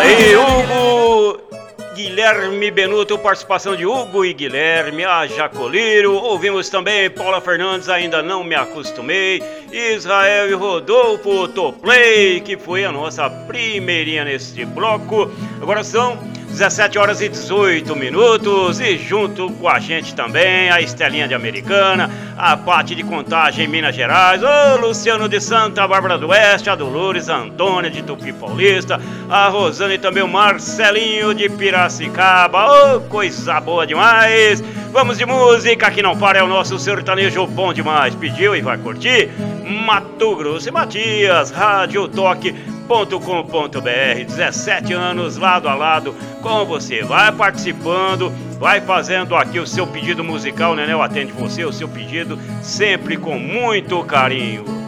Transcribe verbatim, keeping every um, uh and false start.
aí, Hugo, Guilherme Benuto, participação de Hugo e Guilherme, a Jacoleiro. Ouvimos também Paula Fernandes, Ainda Não Me Acostumei, Israel e Rodolfo, Toplay, que foi a nossa primeirinha neste bloco. Agora são dezessete horas e dezoito minutos e junto com a gente também a Estelinha de Americana, a Pati de Contagem em Minas Gerais, o Luciano de Santa Bárbara do Oeste, a Dolores, a Antônia de Tupi Paulista, a Rosana e também o Marcelinho de Piracicaba. Oh, coisa boa demais! Vamos de música, que não para, é o nosso sertanejo bom demais. Pediu e vai curtir? Mato Grosso e Matias, Rádio Toque ponto com ponto br, dezessete anos lado a lado com você. Vai participando, vai fazendo aqui o seu pedido musical, né? Eu atendo você, o seu pedido, sempre com muito carinho.